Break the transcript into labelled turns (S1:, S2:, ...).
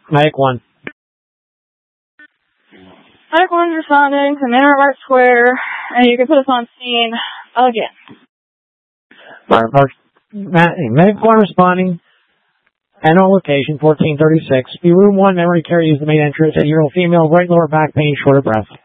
S1: Medic 1.
S2: Medic 1's responding to Manor Mart Square, and you can put us on scene again.
S1: Medic 1 responding. Annual location 1436. Be room 1, memory care, use the main entrance, and your female right lower back pain, short of breath.